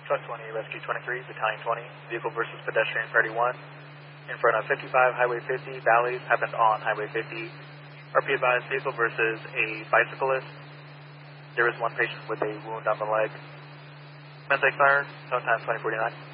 Truck 20, Rescue 23, Battalion 20, vehicle versus pedestrian priority 1. In front of 55, Highway 50, Valleys, happened on Highway 50. RP advised, vehicle versus a bicyclist. There is one patient with a wound on the leg. Men's fire, tone time 2049.